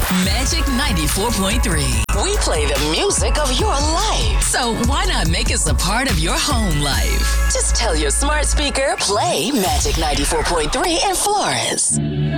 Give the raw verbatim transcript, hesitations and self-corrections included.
Magic ninety-four point three. We play the music of your life. So why not make us a part of your home life? Just tell your smart speaker, play Magic ninety-four point three in Florence.